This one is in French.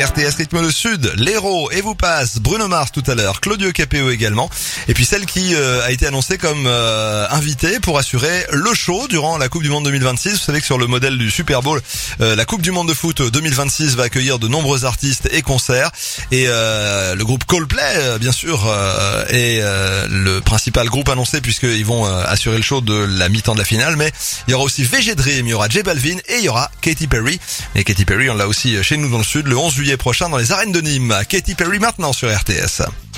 RTS rythme le sud, l'Hérault et vous passe Bruno Mars tout à l'heure, Claudio Capéo également. Et puis celle qui a été annoncée comme invitée pour assurer le show durant la Coupe du Monde 2026. Vous savez que sur le modèle du Super Bowl, la Coupe du Monde de foot 2026 va accueillir de nombreux artistes et concerts. Et le groupe Coldplay, bien sûr, est le principal groupe annoncé puisqu'ils vont assurer le show de la mi-temps de la finale. Mais il y aura aussi VG Dream, il y aura J Balvin et il y aura Katy Perry. Et Katy Perry, on l'a aussi chez nous dans le sud le 11 juillet prochain dans les arènes de Nîmes. Katy Perry maintenant sur RTS.